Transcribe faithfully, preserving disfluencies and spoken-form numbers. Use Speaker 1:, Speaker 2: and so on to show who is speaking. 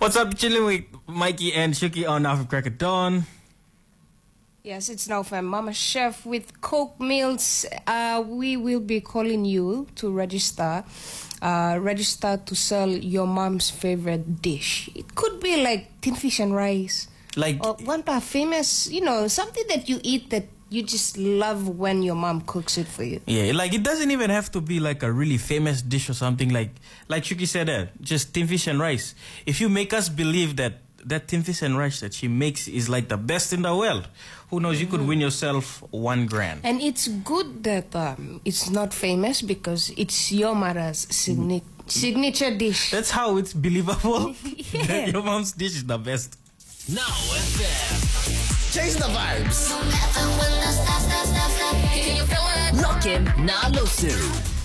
Speaker 1: What's up? Chilling with Mikey and Shuki on Afro Crack at Dawn.
Speaker 2: Yes, it's now for Mama Chef with Coke Meals. Uh, we will be calling you to register. Uh, register to sell your mom's favorite dish. It could be like tin fish and rice.
Speaker 1: Like
Speaker 2: or one part famous, you know, something that you eat that you just love when your mom cooks it for you.
Speaker 1: Yeah, like it doesn't even have to be like a really famous dish or something like like Shuki said there, just tin fish and rice. If you make us believe that that tin fish and rice that she makes is like the best in the world, who knows, you could win yourself one grand.
Speaker 2: And it's good that um, it's not famous because it's your mother's signi- signature dish.
Speaker 1: That's how it's believable.
Speaker 2: Yeah.
Speaker 1: That your mom's dish is the best.
Speaker 3: Now F M. Chase the vibes. Lock in, now listen.